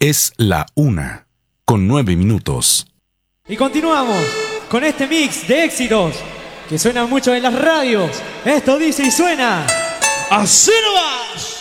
Es la 1:09. Y continuamos con este mix de éxitos que suenan mucho en las radios. Esto dice y suena. ¡Así nomás!